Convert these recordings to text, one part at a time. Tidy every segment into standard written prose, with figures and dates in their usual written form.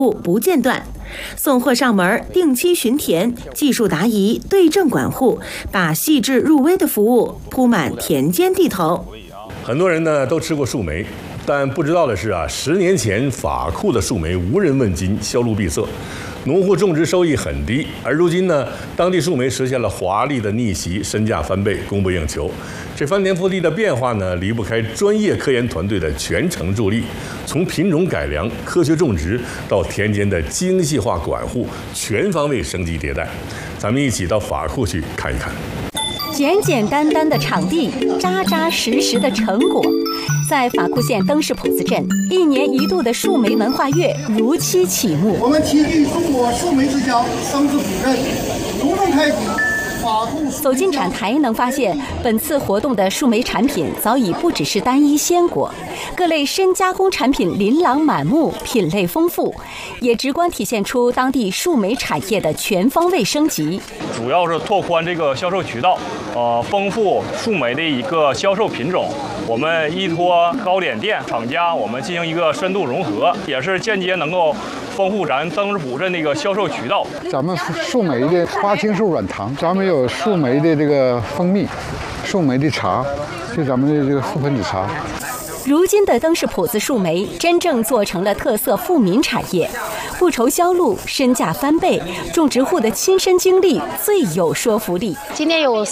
不间断，送货上门，定期巡田，技术答疑，对症管护，把细致入微的服务铺满田间地头。 很多人呢都吃过树莓，但不知道的是10年前法库的树莓无人问津，销路闭塞，农户种植收益很低。而如今呢，当地树莓实现了华丽的逆袭，身价翻倍，供不应求。这翻天覆地的变化呢，离不开专业科研团队的全程助力。从品种改良、科学种植到田间的精细化管护，全方位升级迭代。咱们一起到法库去看一看。 简简单单的场地，扎扎实实的成果。在法库县登势堡子镇，1年1度的树莓文化月如期启幕。 我们齐聚中国树莓之乡登势堡镇，隆重开启。 走进展台，能发现本次活动的树莓产品早已不只是单一鲜果，各类深加工产品琳琅满目，品类丰富，也直观体现出当地树莓产业的全方位升级。 主要是拓宽这个销售渠道，丰富树莓的一个销售品种。我们依托糕点店厂家，我们进行一个深度融合，也是间接能够丰富咱登势堡镇的一个销售渠道。 咱们树莓的花青素软糖，咱们有树莓的这个蜂蜜，树莓的茶，就咱们的这个覆盆子茶。 如今的登势堡子树莓真正做成了特色富民产业，不愁销路，身价翻倍，种植户的亲身经历最有说服力。 今年有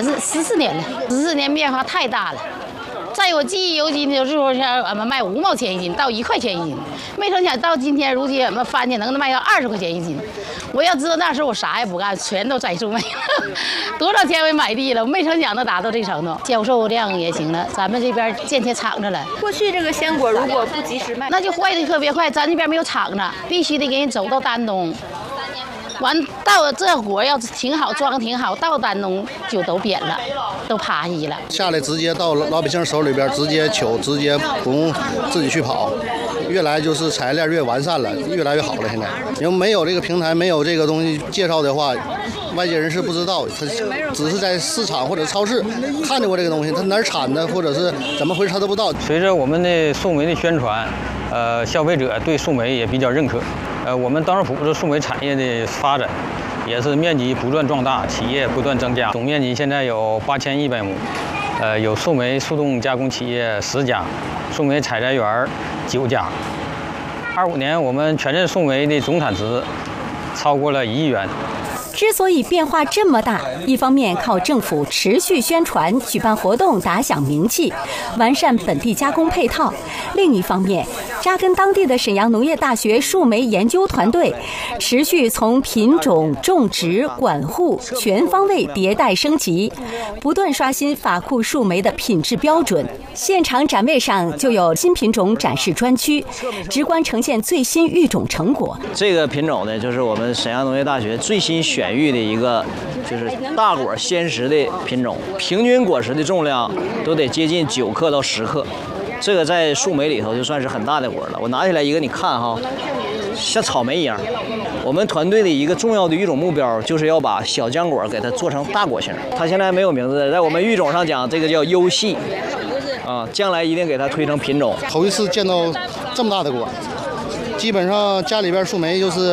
14年了，14年变化太大了。在我记忆犹新的时候，我们卖5毛钱一斤到1块钱一斤，没成想到今天如今我们翻去能卖到20块钱一斤。我要知道那时候我啥也不干，全都栽树莓，多少钱我买地了，没成想能达到这程度，销售量也行了。咱们这边建起厂子了。 过去这个鲜果如果不及时卖， 那就坏的特别快。咱这边没有厂子，必须得给人走到丹东。完到这果要挺好，装挺好，到丹东就都扁了，都趴稀了。 下来直接到老百姓手里边，直接取，直接不用自己去跑。越来就是产业链越完善了，越来越好了。现在因为没有这个平台，没有这个东西介绍的话，外界人士不知道，他只是在市场或者超市看见过这个东西，他哪儿产的或者是怎么回事他都不知道。 随着我们的树莓的宣传，消费者对树莓也比较认可。我们登势堡的树莓产业的发展，也是面积不断壮大，企业不断增加，总面积现在有8100亩。有树莓速冻加工企业10家，树莓采摘园9家。25年，我们全镇树莓的总产值超过了1亿元。 之所以变化这么大，一方面靠政府持续宣传、举办活动打响名气，完善本地加工配套；另一方面，扎根当地的沈阳农业大学树莓研究团队持续从品种、种植、管护全方位迭代升级，不断刷新法库树莓的品质标准。现场展位上就有新品种展示专区，直观呈现最新育种成果。 这个品种呢，就是我们沈阳农业大学最新选育的一个，就是大果鲜实的品种，平均果实的重量都得接近9克到10克。这个在树莓里头就算是很大的果了。我拿起来一个，你看哈，像草莓一样。我们团队的一个重要的育种目标就是要把小浆果给它做成大果型。它现在没有名字，在我们育种上讲，这个叫优系。将来一定给它推成品种。 头一次见到这么大的果，基本上家里边树莓就是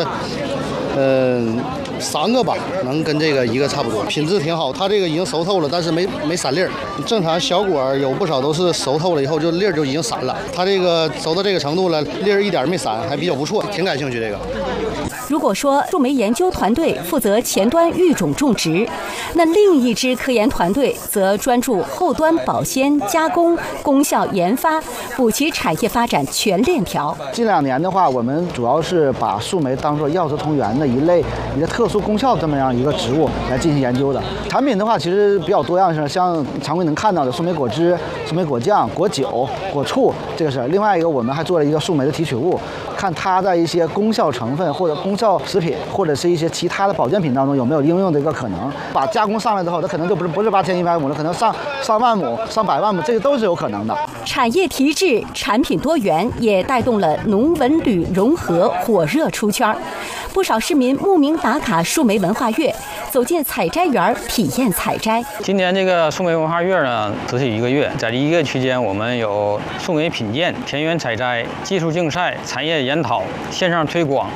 ，3个吧，能跟这个一个差不多，品质挺好。它这个已经熟透了，但是没散粒儿。正常小果有不少都是熟透了以后就粒儿就已经散了，它这个熟到这个程度了，粒儿一点没散，还比较不错，挺感兴趣这个。 如果说树莓研究团队负责前端育种种植，那另一支科研团队则专注后端保鲜、加工、功效研发，补齐产业发展全链条。 近2年的话，我们主要是把树莓当作药食同源的一个特殊功效这么样一个植物来进行研究的。产品的话，其实比较多样性，像常规能看到的树莓果汁、树莓果酱、果酒、果醋，这个是另外一个。我们还做了一个树莓的提取物，看它在一些功效成分或者功效食品或者是一些其他的保健品当中有没有应用的一个可能。把加工上来之后，它可能就不是8100亩了，可能上万亩、上百万亩，这个都是有可能的。 产业提质、产品多元，也带动了农文旅融合火热出圈。不少市民慕名打卡树莓文化月，走进采摘园体验采摘。 今年这个树莓文化月呢，持续1个月，在这1个月期间，我们有树莓品鉴、田园采摘、技术竞赛、产业研讨、线上推广、